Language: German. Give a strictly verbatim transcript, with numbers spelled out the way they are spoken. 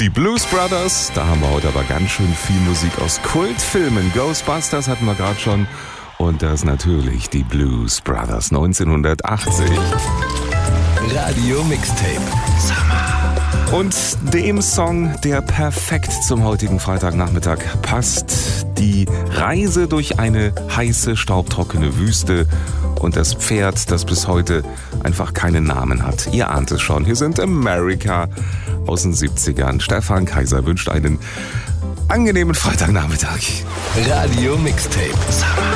Die Blues Brothers, da haben wir heute aber ganz schön viel Musik aus Kultfilmen. Ghostbusters hatten wir gerade schon. Und das natürlich die Blues Brothers neunzehnhundertachtzig. Radio Mixtape. Summer. Und dem Song, der perfekt zum heutigen Freitagnachmittag passt. Die Reise durch eine heiße, staubtrockene Wüste und das Pferd, das bis heute einfach keinen Namen hat. Ihr ahnt es schon, hier sind America aus den siebzigern. Stefan Kaiser wünscht einen angenehmen Freitagnachmittag. Radio Mixtape. Summer.